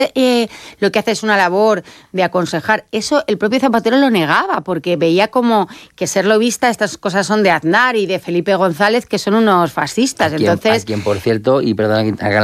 lo que hace es una labor de aconsejar. Eso el propio Zapatero lo negaba, porque veía como que ser lobista, estas cosas son de Aznar y de Felipe González, que son unos fascistas. A quien, por cierto, y perdona que